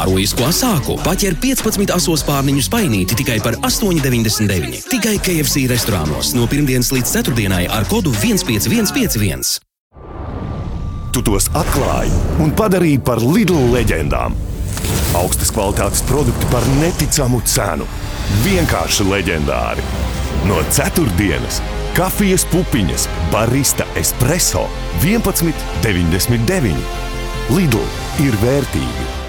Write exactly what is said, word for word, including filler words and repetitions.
Kārojisko sāku. Paķer piecpadsmit asos pārniņu spainīti tikai par astoņi deviņdesmit deviņi. Tikai K F C restorānos no pirmdienas līdz ceturtdienai ar kodu viens pieci viens pieci viens. Tu tos atklāji un padarīji par Lidl leģendām. Augstas kvalitātes produkti par neticamu cenu. Vienkārši leģendāri. No ceturtdienas kafijas pupiņas, barista espresso vienpadsmit deviņdesmit deviņi. Lidl ir vērtīgi.